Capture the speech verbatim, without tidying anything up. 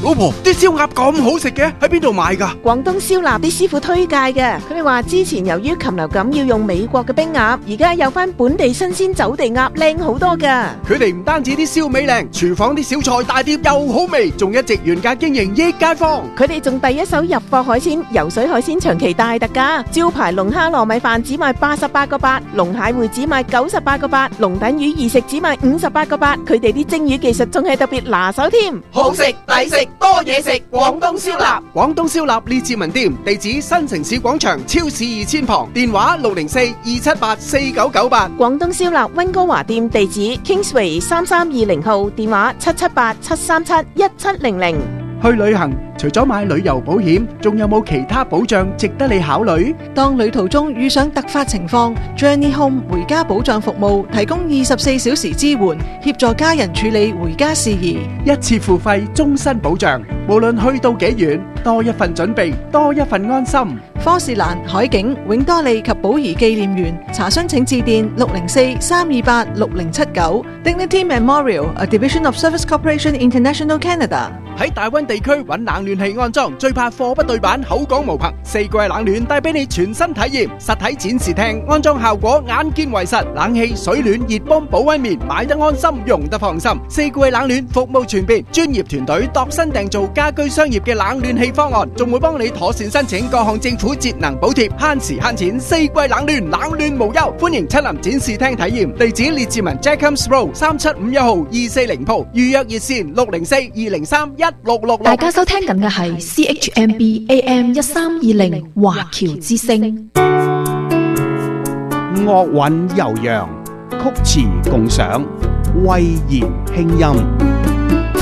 老婆，啲燒鴨咁好食嘅，喺邊度買㗎？ 廣東燒臘啲師傅推介嘅，佢哋話之前由於禽流感要用美國嘅冰鴨，而家有翻本地新鮮走地鴨靚好多㗎。 佢哋唔單止啲燒味靚，廚房啲小菜大碟又好味，仲一直原價經營益街坊。 佢哋仲第一手入貨海鮮，游水海鮮長期大特價，招牌龍蝦糯米飯只賣八十八個八，龍蟹會只賣九十八個八，龍躉魚二食只賣五十八個八。佢哋啲蒸魚技術仲係特別拿手添， 好食抵食多嘢食，廣東燒臘。 廣東燒臘列治文店，地址新城市廣場超市二千旁，電話六零四二七八四九九八。 廣東燒臘溫哥華店地址 Kingsway 三三二零號，電話七七八七三七一七零零。 去旅行除咗買旅遊保險，仲有冇其他保障值得你考慮？ 當旅途中遇上突發情況， Journey Home 回家保障服務提供二十四小時支援，協助家人處理回家事宜， 一次付費，終身保障。無論去到幾遠，多一份準備，多一份安心。 科士蘭、海景、永多利及寶儀紀念園，查詢請致電六零四三二八六零七九。Dignity Memorial, a division of Service Corporation International Canada。 喺大溫地區揾冷暖氣安裝，最怕貨不對版，口講無憑。四季冷暖帶俾你全新體驗，實體展示廳安裝效果眼見為實，冷氣、水暖、熱泵、保溫棉，買得安心，用得放心。四季冷暖服務全面，專業團隊度身訂造家居商業嘅冷暖氣方案，仲會幫你妥善申請各項政府節能補貼，慳時慳錢。四季冷暖，冷暖無憂，歡迎親臨展示廳體驗。地址列治文 Jacobs Road 三七五一號二四零鋪，預約熱線六零四二零三一六六六。 大家收聽緊嘅係 C H M B A M 一三二零華僑之聲。 樂韻悠揚，曲詞共賞，慧言輕音。